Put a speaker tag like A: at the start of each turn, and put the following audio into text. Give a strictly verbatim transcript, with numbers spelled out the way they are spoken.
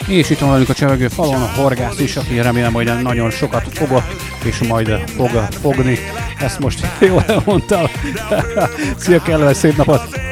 A: És itt van velünk a csevegő falon a horgász is, aki remélem, hogy nagyon sokat fogott, és majd fog fogni. Ezt most jól elmondtam. Szia, kellemes szép napot!